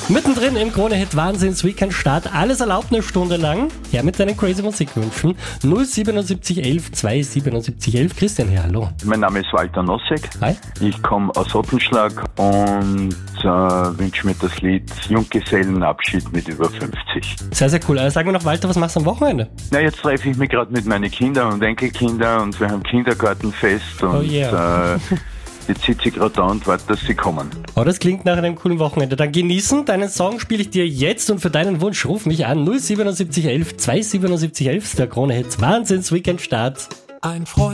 Mittendrin im Krone-Hit Wahnsinns-Weekend-Start. Alles erlaubt eine Stunde lang. Her mit deinen crazy Musikwünschen. 07711 27711. Christian hier, hallo. Mein Name ist Walter Nossek. Hi. Ich komme aus Ottenschlag und wünsche mir das Lied Junggesellenabschied mit über 50. Sehr, sehr cool. Sag mir noch, Walter, was machst du am Wochenende? Na, jetzt treffe ich mich gerade mit meinen Kindern und Enkelkindern und wir haben Kindergartenfest und Oh yeah. jetzt sitze ich gerade da und warte, dass sie kommen. Oh, das klingt nach einem coolen Wochenende. Dann genießen. Deinen Song spiele ich dir jetzt und für deinen Wunsch ruf mich an. 07711 27711. Der Krone-Hit Wahnsinns-Weekend-Start. Ein Freund